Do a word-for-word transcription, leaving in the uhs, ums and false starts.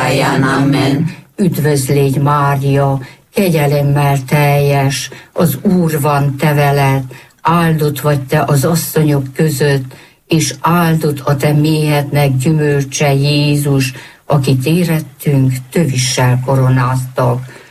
óráján. Amen. Üdvözlégy Mária, kegyelemmel teljes, az Úr van te veled, áldott vagy te az asszonyok között, és áldott a te méhednek gyümölcse Jézus, akit érettünk tövissel koronáztak.